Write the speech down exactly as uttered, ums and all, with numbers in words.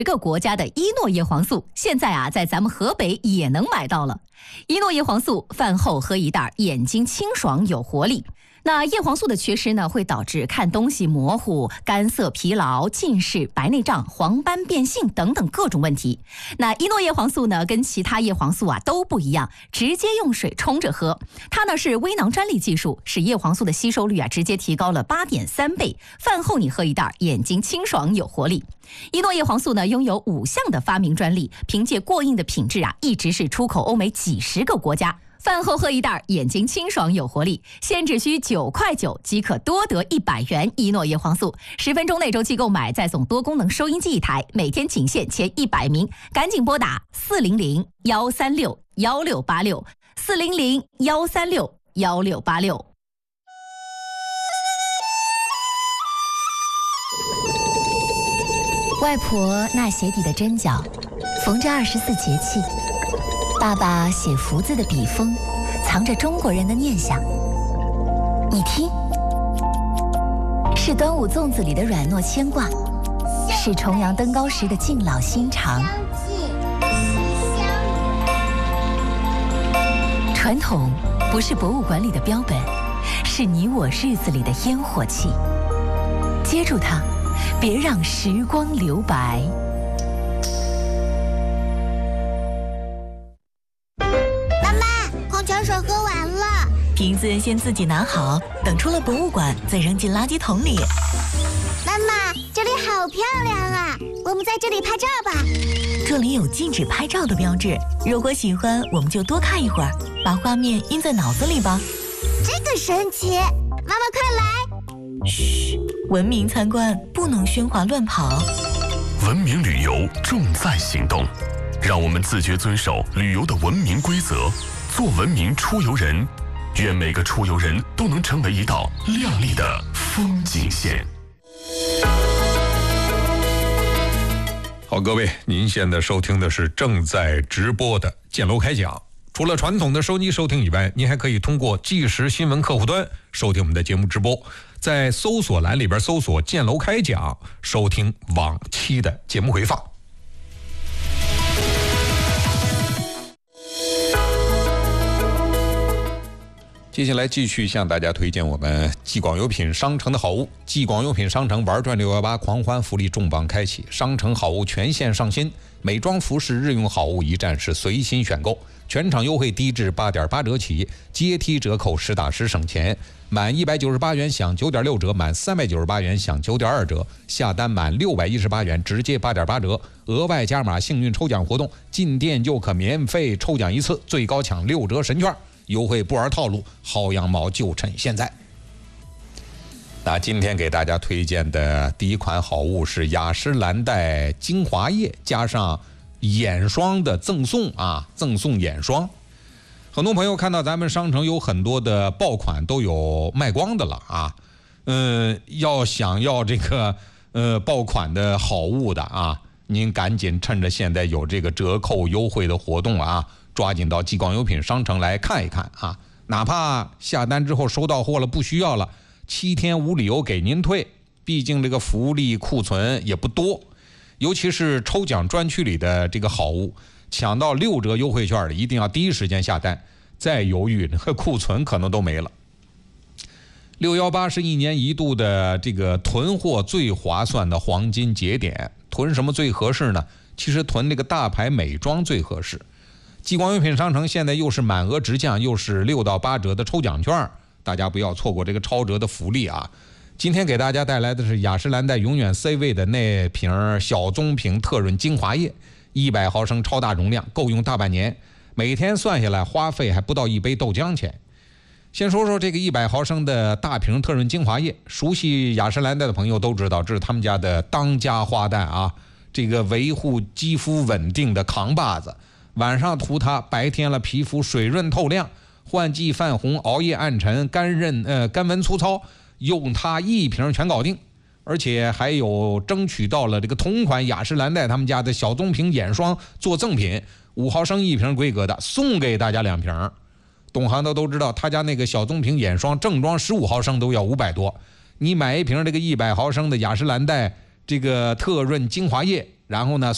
个国家的伊诺叶黄素，现在啊，在咱们河北也能买到了。伊诺叶黄素饭后喝一袋，眼睛清爽有活力。那叶黄素的缺失呢，会导致看东西模糊、干涩、疲劳、近视、白内障、黄斑变性等等各种问题。那伊诺叶黄素呢，跟其他叶黄素啊都不一样，直接用水冲着喝。它呢是微囊专利技术，使叶黄素的吸收率啊直接提高了八点三倍。饭后你喝一袋，眼睛清爽有活力。伊诺叶黄素呢拥有五项的发明专利，凭借过硬的品质啊，一直是出口欧美几十个国家。饭后喝一袋，眼睛清爽有活力，现只需九块九即可多得一百元伊诺叶黄素。十分钟内周期购买，再送多功能收音机一台，每天仅限前一百名，赶紧拨打四零零幺三六幺六八六四零零幺三六幺六八六。外婆纳鞋底的针脚，缝着二十四节气。爸爸写福字的笔锋，藏着中国人的念想。你听，是端午粽子里的软糯牵挂，是重阳登高时的敬老心肠。传统不是博物馆里的标本，是你我日子里的烟火气。接住它，别让时光留白。 水喝完了， 瓶子先自己拿好，等出了博物馆再扔进垃圾桶里。 妈妈，这里好漂亮啊，我们在这里拍照吧。 这里有禁止拍照的标志，如果喜欢我们就多看一会儿，把画面印在脑子里吧。 这个神奇，妈妈快来。 嘘，文明参观不能喧哗乱跑。 文明旅游重在行动，让我们自觉遵守旅游的文明规则，做文明出游人。愿每个出游人都能成为一道亮丽的风景线。 好，各位，您现在收听的是正在直播的建楼开讲。除了传统的收机收听以外，您还可以通过即时新闻客户端收听我们的节目直播，在搜索栏里边搜索建楼开讲，收听往期的节目回放。接下来继续向大家推荐我们继广优品商城的好物。继广优品商城玩转六一八狂欢福利重磅开启，商城好物全线上新，美妆服饰日用好物一站式随心选购，全场优惠低至 八点八折起，阶梯折扣实打实省钱，满一百九十八元享 九点六折，满三百九十八元享 九点二折，下单满六百一十八元直接 八点八折，额外加码幸运抽奖活动，进店就可免费抽奖一次，最高抢六折神券，优惠不玩套路，薅羊毛就趁现在。那今天给大家推荐的第一款好物是雅诗兰黛精华液加上眼霜的赠送啊，赠送眼霜。很多朋友看到咱们商城有很多的爆款都有卖光的了啊，嗯、呃，要想要这个呃爆款的好物的啊，您赶紧趁着现在有这个折扣优惠的活动啊，抓紧到继广优品商城来看一看啊，哪怕下单之后收到货了不需要了，七天无理由给您退，毕竟这个福利库存也不多，尤其是抽奖专区里的这个好物，抢到六折优惠券的一定要第一时间下单，再犹豫那个库存可能都没了。六一八是一年一度的这个囤货最划算的黄金节点，囤什么最合适呢？其实囤这个大牌美妆最合适。继广优品商城现在又是满额直降，又是六到八折的抽奖券，大家不要错过这个超折的福利啊！今天给大家带来的是雅诗兰黛永远 C 位的那瓶小棕瓶特润精华液，一百毫升超大容量，够用大半年，每天算下来花费还不到一杯豆浆钱。先说说这个一百毫升的大瓶特润精华液，熟悉雅诗兰黛的朋友都知道，这是他们家的当家花旦啊，这个维护肌肤稳定的扛把子。晚上涂它，白天了皮肤水润透亮，换季泛红，熬夜暗沉，干韧呃干纹粗糙，用它一瓶全搞定。而且还有争取到了这个同款雅诗兰黛他们家的小棕瓶眼霜做赠品，五毫升一瓶规格的，送给大家两瓶。懂行的都知道，他家那个小棕瓶眼霜正装十五毫升都要五百多，你买一瓶这个一百毫升的雅诗兰黛这个特润精华液，然后呢